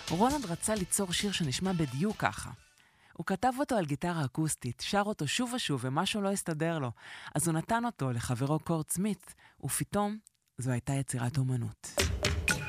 רולנד רצה ליצור שיר שנשמע בדיוק ככה. הוא כתב אותו על גיטרה אקוסטית, שר אותו שוב ושוב ומשהו לא הסתדר לו, אז הוא נתן אותו לחברו קורט סמית, ופתאום זו הייתה יצירת אומנות.